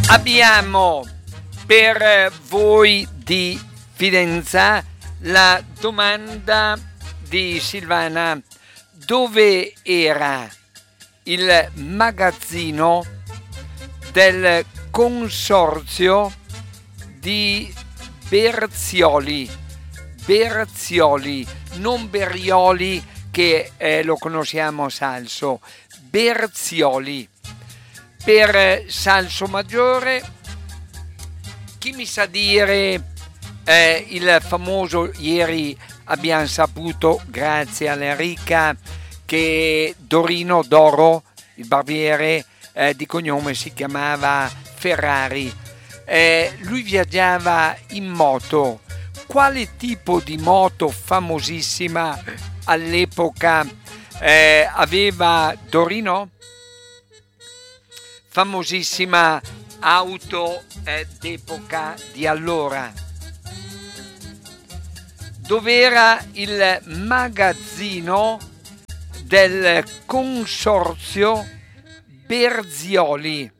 Abbiamo per voi di Fidenza la domanda di Silvana: dove era il magazzino del consorzio di Berzioli? Berzioli, non Berioli che lo conosciamo Salso, Berzioli. Per Salso Maggiore, chi mi sa dire il famoso, ieri abbiamo saputo, grazie all'Enrica, che Dorino Doro, il barbiere di cognome, si chiamava Ferrari. Lui viaggiava in moto. Quale tipo di moto famosissima all'epoca aveva Dorino? Famosissima auto d'epoca di allora. Dov'era il magazzino del consorzio Berzioli?